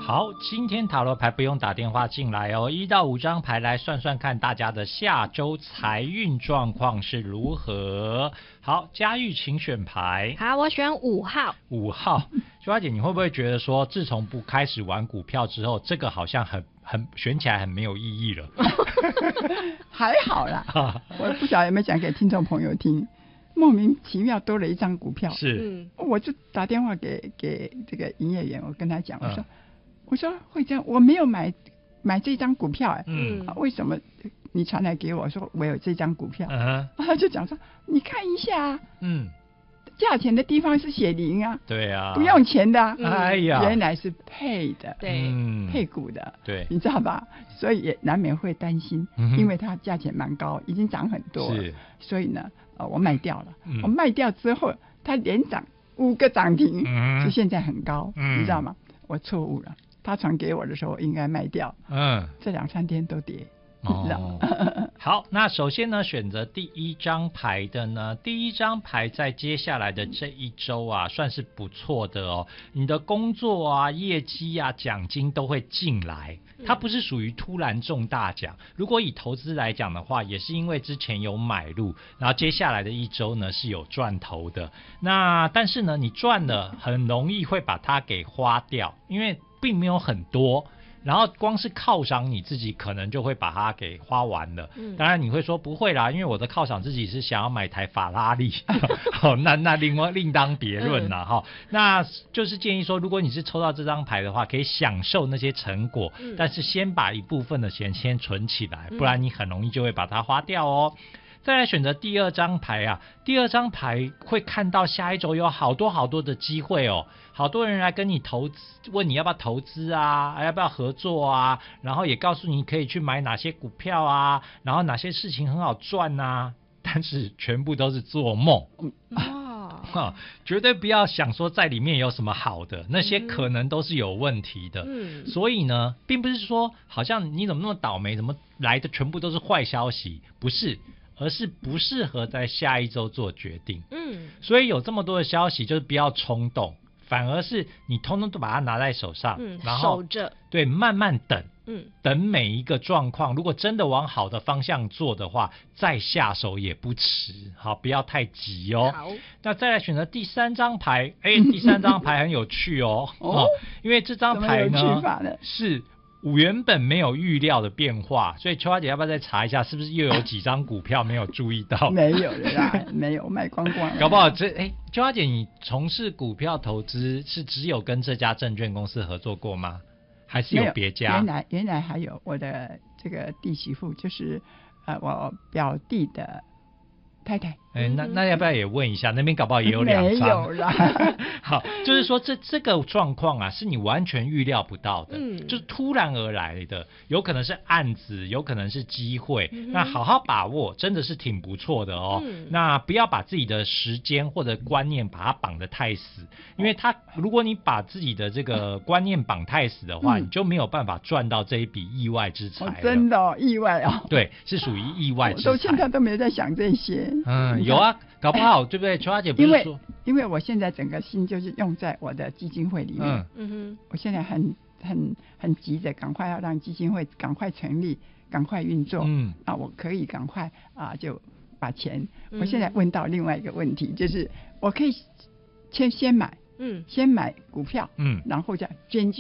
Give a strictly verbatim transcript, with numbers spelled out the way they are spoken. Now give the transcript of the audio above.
好，今天塔罗牌不用打电话进来哦，一到五张牌来算算看大家的下周财运状况是如何。好，嘉玉请选牌。 好，我选五号。 五号，秋花姐，你会不会觉得说，自从不开始玩股票之后，这个好像很很选起来很没有意义了？ 还好啦，我不晓得有没有讲给听众朋友听。莫名其妙多了一张股票， 是， 我就打电话给给这个营业员，我跟他讲，我说。嗯我说会这样，我没有买买这张股票哎、嗯啊，为什么你传来给我说我有这张股票？嗯、他就讲说你看一下，嗯，价钱的地方是写零啊， 对啊， 不用钱的、啊， 哎呀， 原来是配的， 对， 嗯、 配股的， 对， 你知道吧？所以也难免会担心，嗯、因为它价钱蛮高，已经涨很多了， 是， 所以呢，呃，我卖掉了， 嗯、 我卖掉之后，它连涨五个涨停， 嗯， 就现在很高， 嗯、 你知道吗？我错误了。他传给我的时候应该卖掉，嗯，这两三天都跌， 哦，好，那首先呢，选择第一张牌的呢，第一张牌在接下来的这一周啊，算是不错的哦。你的工作啊、业绩啊、奖金都会进来，它不是属于突然中大奖。如果以投资来讲的话，也是因为之前有买入，然后接下来的一周呢是有赚头的。那但是呢，你赚了很容易会把它给花掉，因为并没有很多，然后光是犒赏你自己，可能就会把它给花完了。嗯、当然你会说不会啦，因为我的犒赏自己是想要买台法拉利，好，那那另外另当别论啦哈、嗯。那就是建议说，如果你是抽到这张牌的话，可以享受那些成果，嗯、但是先把一部分的钱先存起来，不然你很容易就会把它花掉哦。再来选择第二张牌啊，第二张牌会看到下一周有好多好多的机会哦，好多人来跟你投资，问你要不要投资啊，要不要合作啊，然后也告诉你可以去买哪些股票啊，然后哪些事情很好赚啊，但是全部都是做梦。啊，绝对不要想说在里面有什么好的，那些可能都是有问题的。嗯，所以呢，并不是说好像你怎么那么倒霉，怎么来的全部都是坏消息，不是。而是不适合在下一周做决定。嗯，所以有这么多的消息，就是不要冲动，反而是你通通都把它拿在手上，嗯、然后守着， 对，慢慢等， 嗯， 等每一个状况，如果真的往好的方向做的话，再下手也不迟。好，不要太急哦。 好， 那再来选择第三张牌，哎，第三张牌很有趣哦，哦，因为这张牌呢是。原本没有预料的变化，所以秋花姐要不要再查一下，是不是又有几张股票没有注意到？ 没有了啦，没有卖光光了。 搞不好这哎，秋花姐，你从事股票投资是只有跟这家证券公司合作过吗？还是有别家？ 原来原来还有我的这个弟媳妇，就是呃我表弟的太太。 哎，那那要不要也问一下？那边搞不好也有两张。 没有啦。 好，就是说这这个状况啊，是你完全预料不到的，嗯，就是突然而来的，有可能是案子，有可能是机会。嗯、那好好把握，真的是挺不错的哦。嗯、那不要把自己的时间或者观念把它绑得太死，因为它如果你把自己的这个观念绑太死的话，嗯、你就没有办法赚到这一笔意外之财了。 哦、真的、哦、意外哦。 对，是属于意外之财。 我到现在都没有在想这些。 嗯。有啊，搞不好对不对？秋花姐不是说， 因为因为我现在整个心就是用在我的基金会里面，嗯哼，我现在很很很急着，赶快要让基金会赶快成立，赶快运作，嗯，啊，我可以赶快啊就把钱。嗯、我现在问到另外一个问题，就是我可以先先买，嗯，先买股票，嗯，然后再捐